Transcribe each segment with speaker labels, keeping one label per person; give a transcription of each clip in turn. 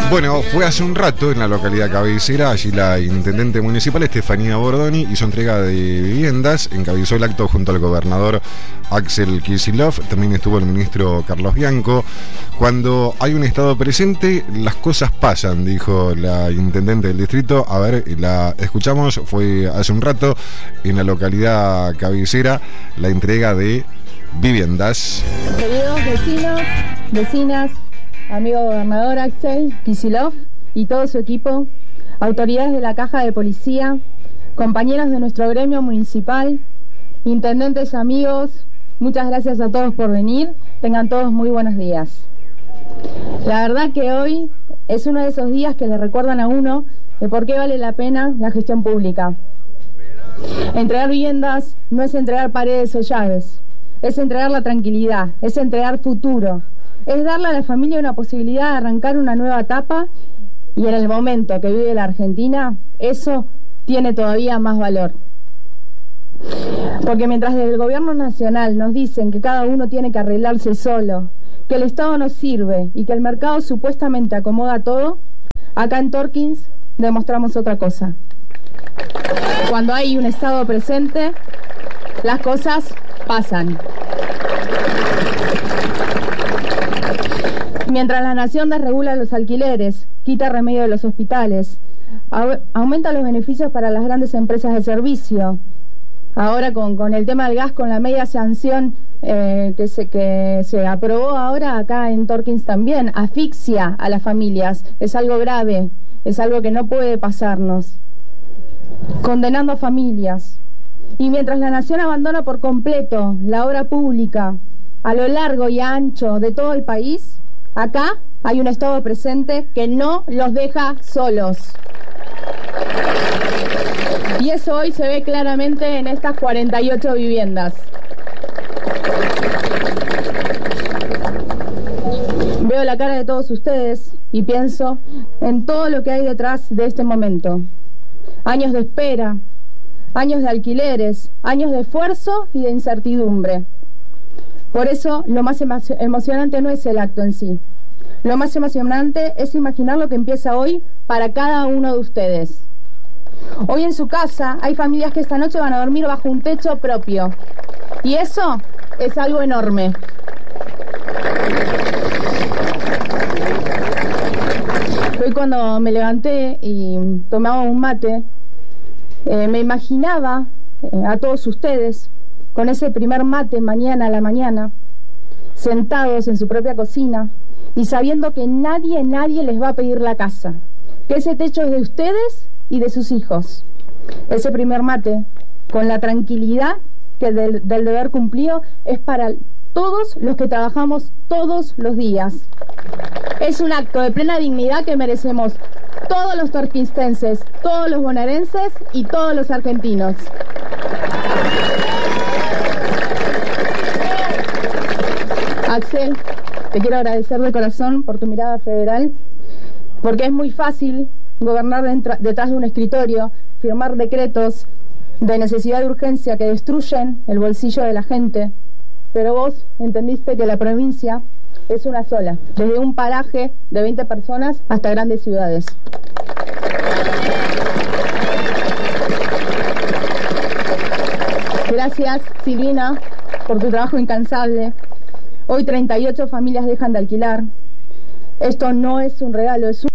Speaker 1: Bueno, fue hace un rato en la localidad cabecera, allí la intendente municipal Estefanía Bordoni hizo entrega de viviendas, encabezó el acto junto al gobernador Axel Kicillof, también estuvo el ministro Carlos Bianco. Cuando hay un Estado presente, las cosas pasan, dijo la intendente del distrito. A ver, la escuchamos, fue hace un rato en la localidad cabecera la entrega de viviendas.
Speaker 2: Queridos vecinos, vecinas, amigo gobernador Axel Kicillof y todo su equipo, autoridades de la Caja de Policía, compañeros de nuestro gremio municipal, intendentes, amigos, muchas gracias a todos por venir. Tengan todos muy buenos días. La verdad que hoy es uno de esos días que le recuerdan a uno de por qué vale la pena la gestión pública. Entregar viviendas no es entregar paredes o llaves, es entregar la tranquilidad, es entregar futuro. Es darle a la familia una posibilidad de arrancar una nueva etapa, y en el momento que vive la Argentina, eso tiene todavía más valor. Porque mientras desde el gobierno nacional nos dicen que cada uno tiene que arreglarse solo, que el Estado no sirve y que el mercado supuestamente acomoda todo, acá en Torkins demostramos otra cosa. Cuando hay un Estado presente, las cosas pasan. Mientras la nación desregula los alquileres, quita remedio de los hospitales, aumenta los beneficios para las grandes empresas de servicio. Ahora con el tema del gas, con la media sanción que se aprobó ahora acá en Torkins también, asfixia a las familias. Es algo grave, es algo que no puede pasarnos. Condenando a familias. Y mientras la nación abandona por completo la obra pública a lo largo y ancho de todo el país, acá hay un Estado presente que no los deja solos. Y eso hoy se ve claramente en estas 48 viviendas. Veo la cara de todos ustedes y pienso en todo lo que hay detrás de este momento. Años de espera, años de alquileres, años de esfuerzo y de incertidumbre. Por eso, lo más emocionante no es el acto en sí. Lo más emocionante es imaginar lo que empieza hoy para cada uno de ustedes. Hoy en su casa hay familias que esta noche van a dormir bajo un techo propio. Y eso es algo enorme. Hoy cuando me levanté y tomaba un mate, me imaginaba a todos ustedes con ese primer mate mañana a la mañana, sentados en su propia cocina y sabiendo que nadie les va a pedir la casa, que ese techo es de ustedes y de sus hijos. Ese primer mate, con la tranquilidad que del deber cumplido, es para todos los que trabajamos todos los días. Es un acto de plena dignidad que merecemos todos los torquinstenses, todos los bonaerenses y todos los argentinos. Axel, te quiero agradecer de corazón por tu mirada federal, porque es muy fácil gobernar detrás de un escritorio, firmar decretos de necesidad de urgencia que destruyen el bolsillo de la gente, pero vos entendiste que la provincia es una sola, desde un paraje de 20 personas hasta grandes ciudades. Gracias, Silvina, por tu trabajo incansable. Hoy 38 familias dejan de alquilar. Esto no es un regalo, es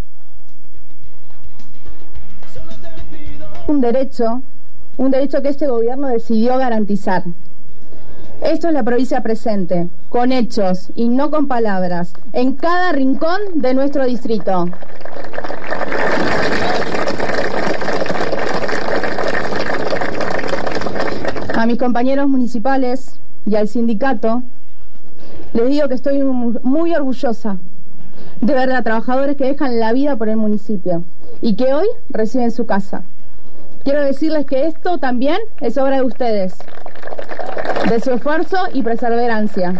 Speaker 2: un derecho que este gobierno decidió garantizar. Esto es la provincia presente, con hechos y no con palabras, en cada rincón de nuestro distrito. A mis compañeros municipales y al sindicato, les digo que estoy muy orgullosa de ver a trabajadores que dejan la vida por el municipio y que hoy reciben su casa. Quiero decirles que esto también es obra de ustedes, de su esfuerzo y perseverancia.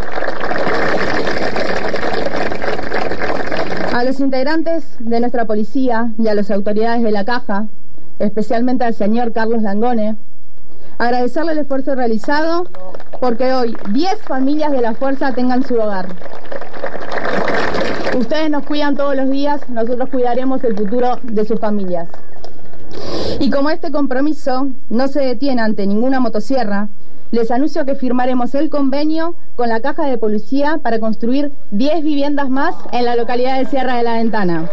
Speaker 2: A los integrantes de nuestra policía y a las autoridades de la Caja, especialmente al señor Carlos Langone, agradecerle el esfuerzo realizado porque hoy 10 familias de la Fuerza tengan su hogar. Ustedes nos cuidan todos los días, nosotros cuidaremos el futuro de sus familias. Y como este compromiso no se detiene ante ninguna motosierra, les anuncio que firmaremos el convenio con la Caja de Policía para construir 10 viviendas más en la localidad de Sierra de la Ventana.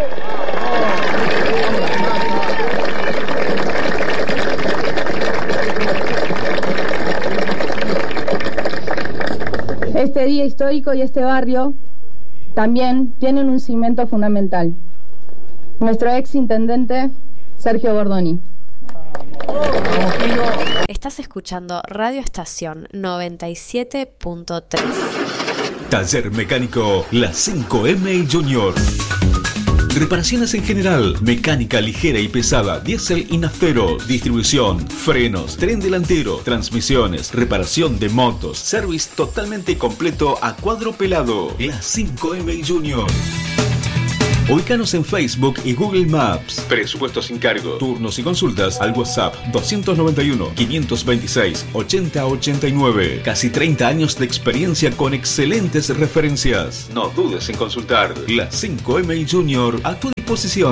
Speaker 2: Este día histórico y este barrio también tienen un cimiento fundamental. Nuestro ex intendente Sergio Bordoni.
Speaker 3: Estás escuchando Radio Estación 97.3.
Speaker 4: Taller Mecánico La 5M Junior. Reparaciones en general, mecánica ligera y pesada, diésel y nafteros, distribución, frenos, tren delantero, transmisiones, reparación de motos, service totalmente completo a cuadro pelado. La 5M Junior. Ubícanos en Facebook y Google Maps. Presupuesto sin cargo. Turnos y consultas al WhatsApp 291-526-8089. Casi 30 años de experiencia con excelentes referencias. No dudes en consultar. La 5M Junior a tu disposición.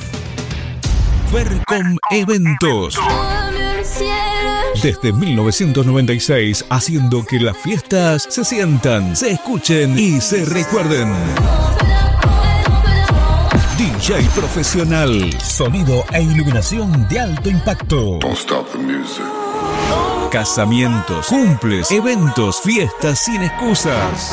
Speaker 4: Fercom Eventos. Desde 1996, haciendo que las fiestas se sientan, se escuchen y se recuerden. DJ profesional, sonido e iluminación de alto impacto. Casamientos, cumples, eventos, fiestas sin excusas.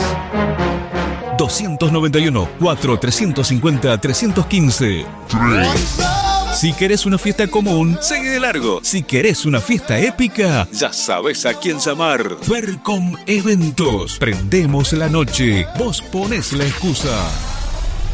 Speaker 4: 291-4350-315. Si querés una fiesta común, sigue de largo. Si querés una fiesta épica, ya sabes a quién llamar. Fercom Eventos. Prendemos la noche, vos ponés la excusa.